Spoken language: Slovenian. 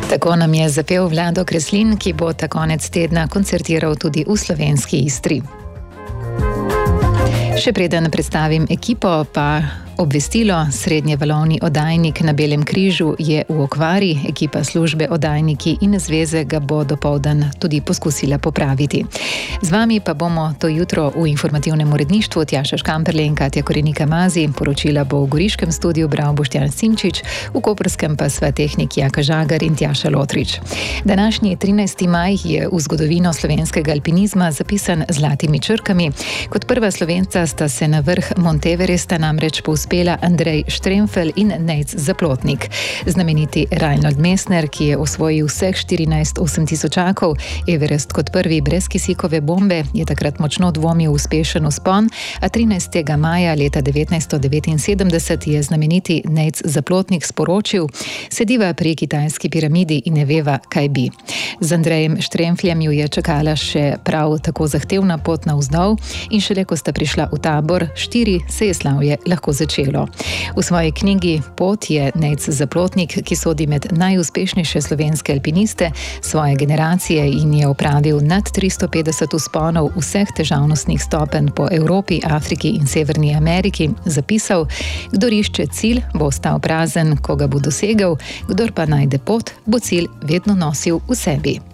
Tako nam je zapel Vlado Kreslin, ki bo ta konec tedna koncertiral tudi v slovenski Istri. Še preden predstavim ekipo, pa obvestilo: srednjevalovni oddajnik na Belem križu je v okvari. Ekipa službe Oddajniki in zveze ga bo dopoldan tudi poskusila popraviti. Z vami pa bomo to jutro v informativnem uredništvu Tjaša Škamperle in Katja Korenika Mazi. Poročila bo v goriškem studiu bral Boštjan Simčič, v koprskem pa sva tehnik Jaka Žagar in Tjaša Lotrič. Današnji 13. maj je v zgodovino slovenskega alpinizma zapisan z zlatimi črkami. Kot prva Slovenca sta se na vrh Monteveresta namreč povzpela Andrej Štremfelj in Nejc Zaplotnik. Znameniti Reinhold Messner, ki je osvojil vseh 14 osemtisočakov, Everest kot prvi brez kisikove bombe, je takrat močno dvomil v uspešen vzpon, a 13. maja leta 1979 je znameniti Nejc Zaplotnik sporočil: "Sediva pri kitajski piramidi in ne veva, kaj bi." Z Andrejem Štremfljem ju je čakala še prav tako zahtevna pot navzdol in šele ko sta prišla v tabor 4, se je slavje lahko začelo. V svoji knjigi Pot je Nejc Zaplotnik, ki sodi med najuspešnejše slovenske alpiniste svoje generacije in je opravil nad 350 vzponov vseh težavnostnih stopenj po Evropi, Afriki in Severni Ameriki, zapisal: "Kdor išče cilj, bo ostal prazen, ko ga bo dosegel, kdor pa najde pot, bo cilj vedno nosil v sebi."